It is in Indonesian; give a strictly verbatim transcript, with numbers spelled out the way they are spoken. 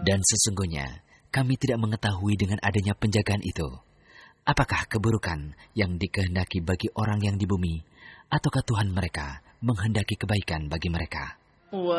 Dan sesungguhnya kami tidak mengetahui dengan adanya penjagaan itu, apakah keburukan yang dikehendaki bagi orang yang di bumi, ataukah Tuhan mereka menghendaki kebaikan bagi mereka.